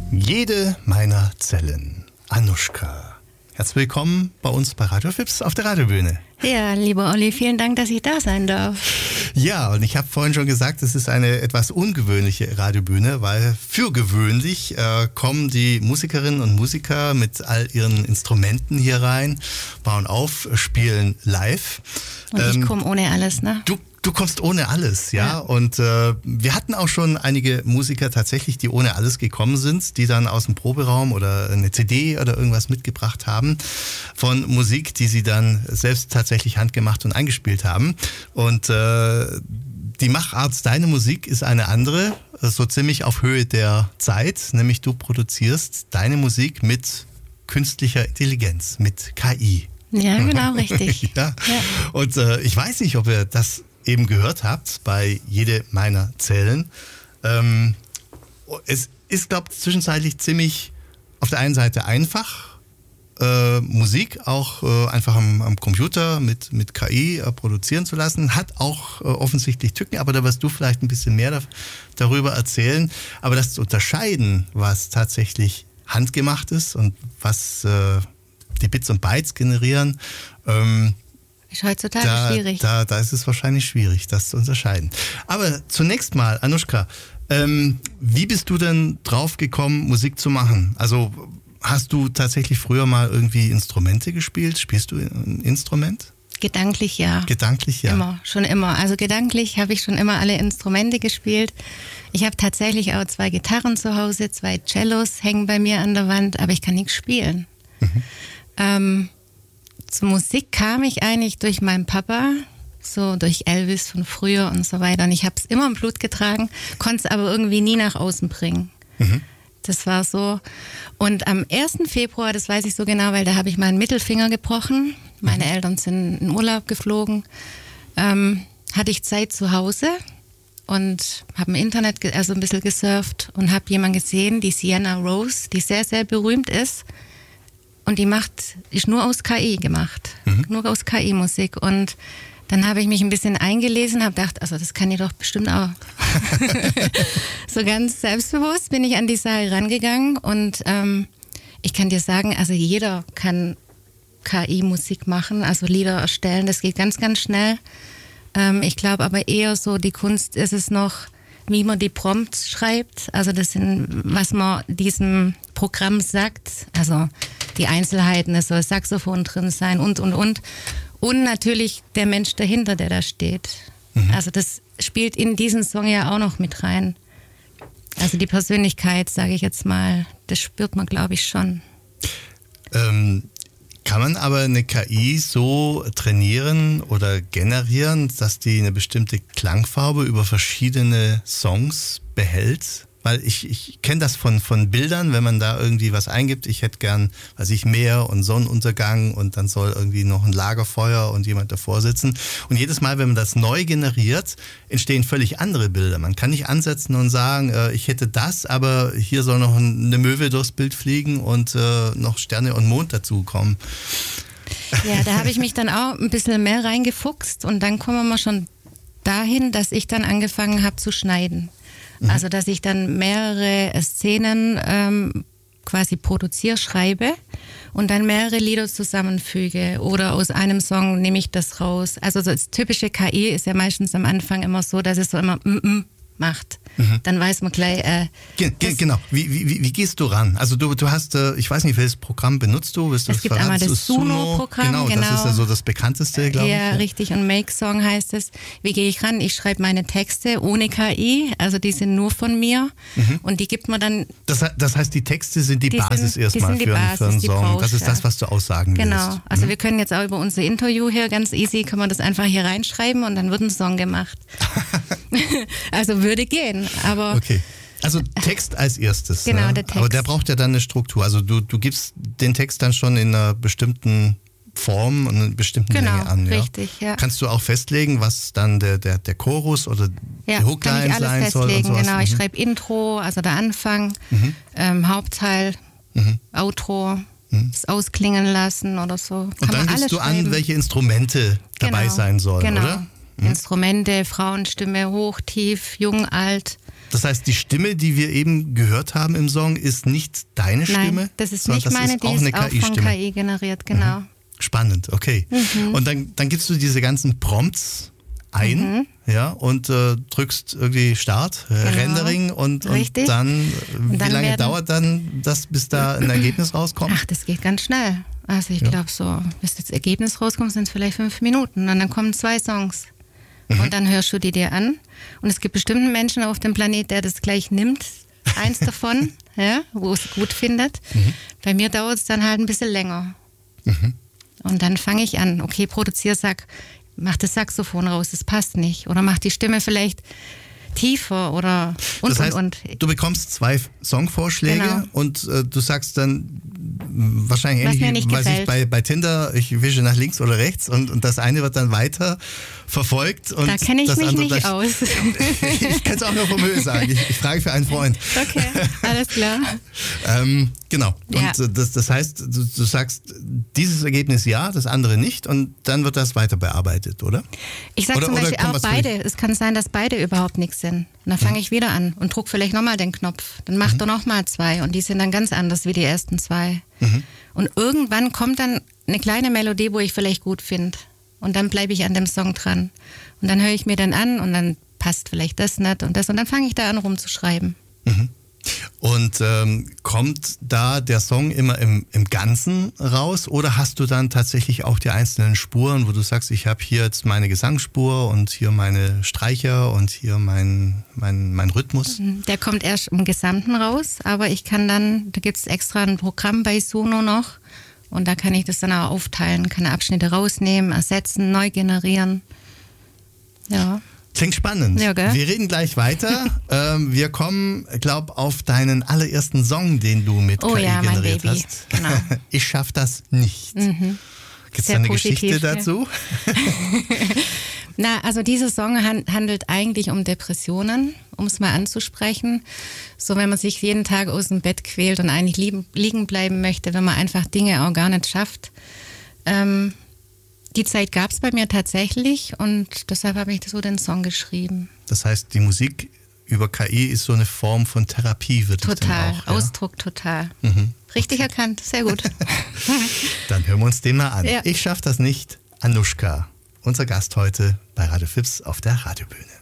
Jede meiner Zellen. Anuschka. Herzlich willkommen bei uns bei Radio Fips auf der Radiobühne. Ja, lieber Olli, vielen Dank, dass ich da sein darf. Ja, und ich habe vorhin schon gesagt, es ist eine etwas ungewöhnliche Radiobühne, weil für gewöhnlich kommen die Musikerinnen und Musiker mit all ihren Instrumenten hier rein, bauen auf, spielen live. Und ich komme ohne alles, ne? Du kommst ohne alles, ja. Und wir hatten auch schon einige Musiker tatsächlich, die ohne alles gekommen sind, die dann aus dem Proberaum oder eine CD oder irgendwas mitgebracht haben von Musik, die sie dann selbst tatsächlich handgemacht und eingespielt haben. Und die Machart Deine Musik ist eine andere, so ziemlich auf Höhe der Zeit, nämlich du produzierst deine Musik mit künstlicher Intelligenz, mit KI. Ja, genau, richtig. Ja. Und ich weiß nicht, ob ihr das eben gehört habt bei Jede meiner Zellen. Es ist, glaube ich, zwischenzeitlich ziemlich auf der einen Seite einfach, Musik auch einfach am Computer mit KI produzieren zu lassen. Hat auch offensichtlich Tücken, aber da wirst du vielleicht ein bisschen mehr darüber erzählen. Aber das zu unterscheiden, was tatsächlich handgemacht ist und was die Bits und Bytes generieren, ist heutzutage schwierig. Da ist es wahrscheinlich schwierig, das zu unterscheiden. Aber zunächst mal, Anuschka, wie bist du denn drauf gekommen, Musik zu machen? Also hast du tatsächlich früher mal irgendwie Instrumente gespielt? Spielst du ein Instrument? Gedanklich ja. Gedanklich ja. Schon immer. Also gedanklich habe ich schon immer alle Instrumente gespielt. Ich habe tatsächlich auch 2 Gitarren zu Hause, 2 Cellos hängen bei mir an der Wand, aber ich kann nichts spielen. Zur Musik kam ich eigentlich durch meinen Papa, so durch Elvis von früher und so weiter. Und ich habe es immer im Blut getragen, konnte es aber irgendwie nie nach außen bringen. Das war so. Und am 1. Februar, das weiß ich so genau, weil da habe ich meinen Mittelfinger gebrochen. Meine Eltern sind in Urlaub geflogen. Hatte ich Zeit zu Hause und habe im Internet ein bisschen gesurft und habe jemanden gesehen, die Sienna Rose, die sehr, sehr berühmt ist. Und die ist nur aus KI gemacht, nur aus KI-Musik. Und dann habe ich mich ein bisschen eingelesen, habe gedacht, also das kann ich doch bestimmt auch. So ganz selbstbewusst bin ich an die Sache rangegangen. Und ich kann dir sagen, also jeder kann KI-Musik machen, also Lieder erstellen, das geht ganz, ganz schnell. Ich glaube aber eher so, die Kunst ist es noch, wie man die Prompts schreibt, also das sind, was man diesem Programm sagt, also die Einzelheiten, es soll Saxophon drin sein und. Und natürlich der Mensch dahinter, der da steht. Also das spielt in diesen Song ja auch noch mit rein. Also die Persönlichkeit, sage ich jetzt mal, das spürt man, glaube ich, schon. Kann man aber eine KI so trainieren oder generieren, dass die eine bestimmte Klangfarbe über verschiedene Songs behält? Weil ich kenne das von Bildern, wenn man da irgendwie was eingibt. Ich hätte gern, Meer und Sonnenuntergang und dann soll irgendwie noch ein Lagerfeuer und jemand davor sitzen. Und jedes Mal, wenn man das neu generiert, entstehen völlig andere Bilder. Man kann nicht ansetzen und sagen, ich hätte das, aber hier soll noch eine Möwe durchs Bild fliegen und noch Sterne und Mond dazukommen. Ja, da habe ich mich dann auch ein bisschen mehr reingefuchst und dann kommen wir schon dahin, dass ich dann angefangen habe zu schneiden. Also, dass ich dann mehrere Szenen quasi produziere, schreibe und dann mehrere Lieder zusammenfüge. Oder aus einem Song nehme ich das raus. Also, das typische KI ist ja meistens am Anfang immer so, dass es so immer macht. Dann weiß man gleich... Genau. Wie gehst du ran? Also du hast, ich weiß nicht, welches Programm benutzt du? Es gibt einmal das Suno-Programm. Genau, das ist ja so das bekannteste, glaube ich. Ja, richtig. Und Make Song heißt es. Wie gehe ich ran? Ich schreibe meine Texte ohne KI. Also die sind nur von mir. Und die gibt man dann... Das heißt, die Texte sind die Basis erstmal für einen Song. Das ist das, was du aussagen willst. Genau. Also wir können jetzt auch über unser Interview hier ganz easy, können wir das einfach hier reinschreiben und dann wird ein Song gemacht. Also würde gehen, aber... Okay. Also Text als erstes. Genau, ne? der Text. Aber der braucht ja dann eine Struktur. Also du gibst den Text dann schon in einer bestimmten Form und einer bestimmten Länge an. Ja? Richtig, ja. Kannst du auch festlegen, was dann der Chorus oder die Hookline sein soll? Und sowas? Genau, ich schreibe Intro, also der Anfang, Hauptteil, Outro, das ausklingen lassen oder so. Und dann gibst du an, welche Instrumente dabei sein sollen, oder? Instrumente, Frauenstimme, hoch, tief, jung, alt, Das heißt, die Stimme, die wir eben gehört haben im Song, ist nicht deine Stimme? Nein, das ist nicht meine, die ist auch von KI generiert, genau. Spannend, okay. Und dann gibst du diese ganzen Prompts ein, ja, und drückst irgendwie Start, Rendering und dann, wie lange dauert dann das, bis da ein Ergebnis rauskommt? Ach, das geht ganz schnell. Also ich glaube so, bis das Ergebnis rauskommt, sind es vielleicht 5 Minuten und dann kommen 2 Songs. Und dann hörst du die dir an. Und es gibt bestimmt einen Menschen auf dem Planet, der das gleich nimmt, eins davon, ja, wo es gut findet. Bei mir dauert es dann halt ein bisschen länger. Und dann fange ich an, okay, mach das Saxophon raus, das passt nicht. Oder mach die Stimme vielleicht tiefer oder das heißt, du bekommst 2 Songvorschläge und du sagst dann wahrscheinlich ähnlich, wie bei Tinder, ich wische nach links oder rechts und das eine wird dann weiter verfolgt. Und da kenne ich das mich nicht aus. Ich kann es auch nur vom Höhe sagen. Ich frage für einen Freund. Okay, alles klar. Genau. Ja. Und das heißt, du sagst dieses Ergebnis ja, das andere nicht und dann wird das weiter bearbeitet, oder? Ich sage zum Beispiel auch beide. Es kann sein, dass beide überhaupt nichts sind. Und dann fange ich wieder an und druck vielleicht nochmal den Knopf. Dann macht er nochmal 2 und die sind dann ganz anders wie die ersten 2. Und irgendwann kommt dann eine kleine Melodie, wo ich vielleicht gut finde. Und dann bleibe ich an dem Song dran. Und dann höre ich mir den an und dann passt vielleicht das nicht und das. Und dann fange ich da an rumzuschreiben. Und kommt da der Song immer im Ganzen raus oder hast du dann tatsächlich auch die einzelnen Spuren, wo du sagst, ich habe hier jetzt meine Gesangsspur und hier meine Streicher und hier mein Rhythmus? Der kommt erst im Gesamten raus, aber ich kann dann, da gibt es extra ein Programm bei Suno noch und da kann ich das dann auch aufteilen, kann Abschnitte rausnehmen, ersetzen, neu generieren. Ja. Klingt spannend. Ja, gell? Wir reden gleich weiter. Wir kommen, glaube auf deinen allerersten Song, den du mit KI generiert mein Baby. hast. Genau. Ich schaff das nicht. Gibt es da eine Geschichte dazu? Na, also dieser Song handelt eigentlich um Depressionen, um es mal anzusprechen. So, wenn man sich jeden Tag aus dem Bett quält und eigentlich liegen bleiben möchte, wenn man einfach Dinge auch gar nicht schafft. Die Zeit gab es bei mir tatsächlich und deshalb habe ich so den Song geschrieben. Das heißt, die Musik über KI ist so eine Form von Therapie, würde ich dann auch. Ja? Ausdruck total. Richtig erkannt, sehr gut. Dann hören wir uns den mal an. Ja. Ich schaff das nicht. Anushka, unser Gast heute bei Radio Fips auf der Radiobühne.